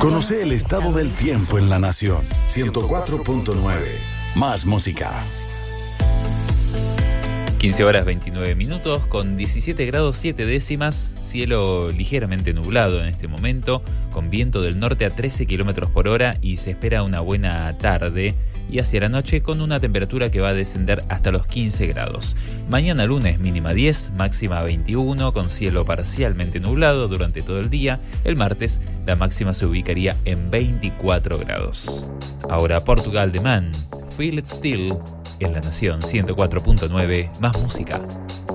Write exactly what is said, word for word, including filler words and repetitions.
Conoce el estado del tiempo en la nación. ciento cuatro punto nueve. Más música. quince horas veintinueve minutos con diecisiete grados siete décimas, cielo ligeramente nublado en este momento, con viento del norte a trece kilómetros por hora y se espera una buena tarde y hacia la noche con una temperatura que va a descender hasta los quince grados. Mañana lunes mínima diez, máxima veintiuno, con cielo parcialmente nublado durante todo el día. El martes la máxima se ubicaría en veinticuatro grados. Ahora Portugal The Man, Feel It Still, en La Nación ciento cuatro punto nueve, más música.